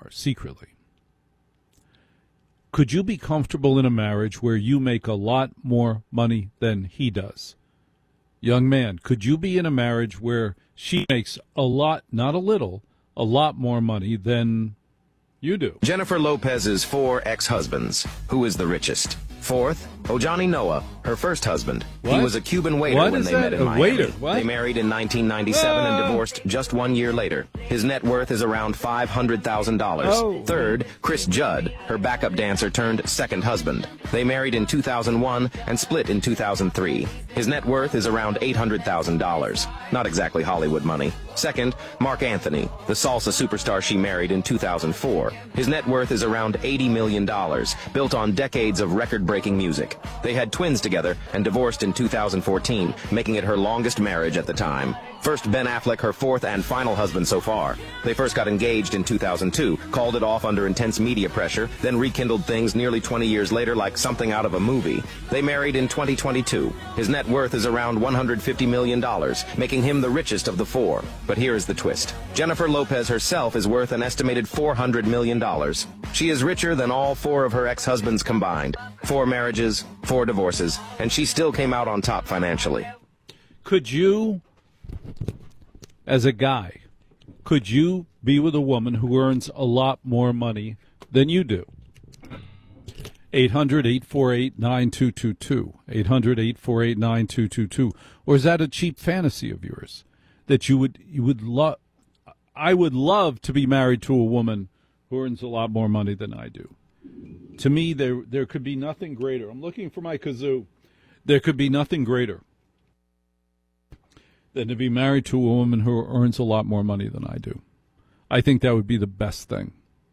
are, secretly. Could you be comfortable in a marriage where you make a lot more money than he does? Young man, could you be in a marriage where she makes a lot, not a little, a lot more money than you do? Jennifer Lopez's 4 ex-husbands. Who is the richest? Fourth, Ojani Noah, her first husband. What? He was a Cuban waiter What when is they that? met in A Miami. waiter? What? They married in 1997 and divorced just 1 year later. His net worth is around $500,000. Oh. Third, Chris Judd, her backup dancer turned second husband. They married in 2001 and split in 2003. His net worth is around $800,000. Not exactly Hollywood money. Second, Mark Anthony, the salsa superstar she married in 2004. His net worth is around $80 million, built on decades of record-breaking music. They had twins together and divorced in 2014, making it her longest marriage at the time. First, Ben Affleck, her 4th and final husband so far. They first got engaged in 2002, called it off under intense media pressure, then rekindled things nearly 20 years later like something out of a movie. They married in 2022. His net worth is around $150 million, making him the richest of the 4. But here is the twist. Jennifer Lopez herself is worth an estimated $400 million. She is richer than all 4 of her ex-husbands combined. 4 marriages, 4 divorces, and she still came out on top financially. Could you, as a guy, could you be with a woman who earns a lot more money than you do? 800-848-9222. 800-848-9222. Or is that a cheap fantasy of yours? That you would love? I would love to be married to a woman who earns a lot more money than I do. To me, there could be nothing greater. I'm looking for my kazoo. There could be nothing greater than to be married to a woman who earns a lot more money than I do. I think that would be the best thing.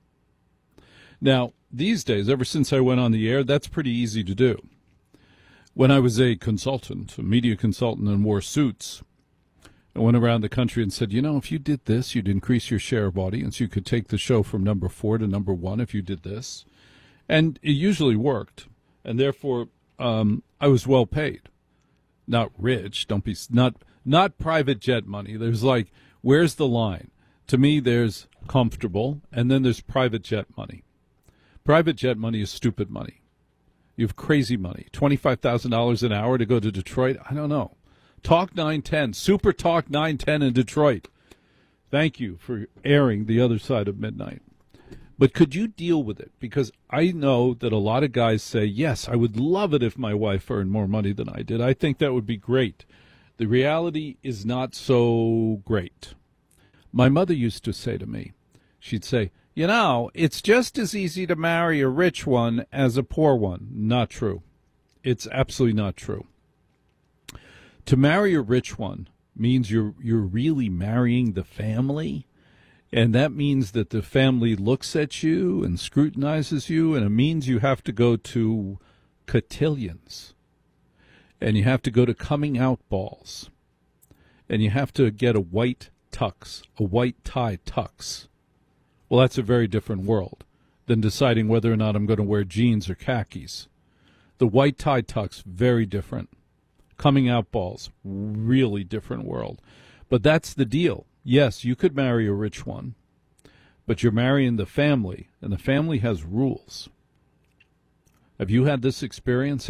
Now, these days, ever since I went on the air, that's pretty easy to do. When I was a consultant, a media consultant, and wore suits, I went around the country and said, if you did this, you'd increase your share of audience. You could take the show from number 4 to number 1 if you did this. And it usually worked. And therefore, I was well paid. Not rich. Not private jet money. There's where's the line? To me, there's comfortable, and then there's private jet money. Private jet money is stupid money. You have crazy money. $25,000 an hour to go to Detroit? I don't know. Talk 910, Super Talk 910 in Detroit. Thank you for airing the other side of midnight. But could you deal with it? Because I know that a lot of guys say, yes, I would love it if my wife earned more money than I did. I think that would be great. The reality is not so great. My mother used to say to me, she'd say, it's just as easy to marry a rich one as a poor one. Not true. It's absolutely not true. To marry a rich one means you're really marrying the family, and that means that the family looks at you and scrutinizes you, and it means you have to go to cotillions, and you have to go to coming out balls, and you have to get a white tux, a white tie tux. Well, that's a very different world than deciding whether or not I'm going to wear jeans or khakis. The white tie tux, very different. Coming out balls, really different world. But that's the deal. Yes, you could marry a rich one, but you're marrying the family, and the family has rules. Have you had this experience?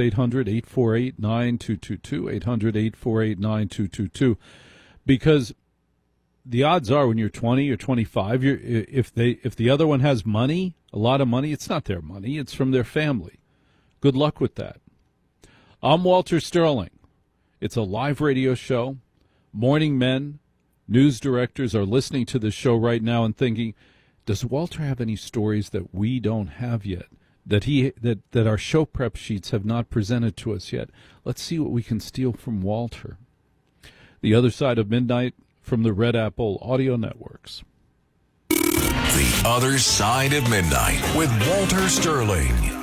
800-848-9222, 800-848-9222. Because the odds are when you're 20 or 25, if the other one has money, a lot of money, it's not their money, it's from their family. Good luck with that. I'm Walter Sterling. It's a live radio show. Morning men, news directors are listening to this show right now and thinking, does Walter have any stories that we don't have yet, that our show prep sheets have not presented to us yet? Let's see what we can steal from Walter. The Other Side of Midnight from the Red Apple Audio Networks. The Other Side of Midnight with Walter Sterling.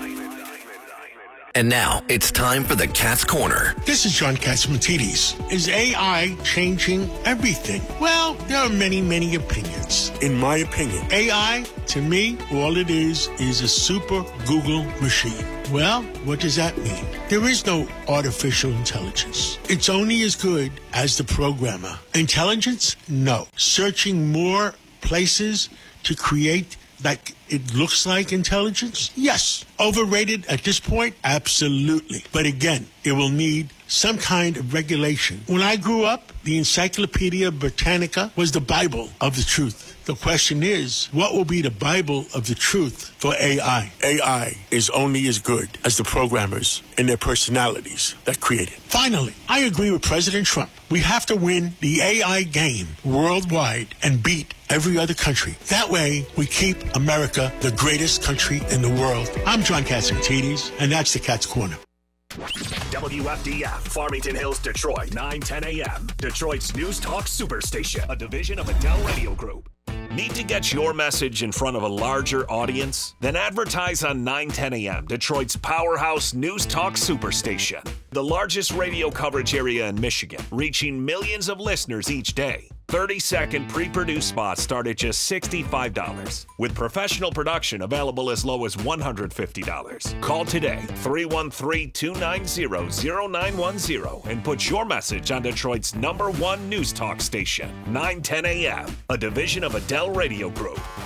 And now it's time for the Cat's Corner. This is John Catsimatidis. Is AI changing everything? Well, there are many, many opinions. In my opinion, AI, to me, all it is a super Google machine. Well, what does that mean? There is no artificial intelligence. It's only as good as the programmer. Intelligence? No. Searching more places to create like it looks like intelligence? Yes. Overrated at this point? Absolutely. But again, it will need some kind of regulation. When I grew up, the Encyclopedia Britannica was the Bible of the truth. The question is, what will be the Bible of the truth for AI? AI is only as good as the programmers and their personalities that create it. Finally, I agree with President Trump. We have to win the AI game worldwide and beat every other country. That way, we keep America the greatest country in the world. I'm John Catsimatidis, and that's the Cat's Corner. WFDF, Farmington Hills, Detroit, 9:10 a.m. Detroit's News Talk Superstation, a division of Adele Radio Group. Need to get your message in front of a larger audience? Then advertise on 9:10 a.m., Detroit's powerhouse News Talk Superstation. The largest radio coverage area in Michigan, reaching millions of listeners each day. 30-second pre-produced spots start at just $65, with professional production available as low as $150. Call today, 313-290-0910, and put your message on Detroit's #1 news talk station, 910 AM, a division of Adele Radio Group.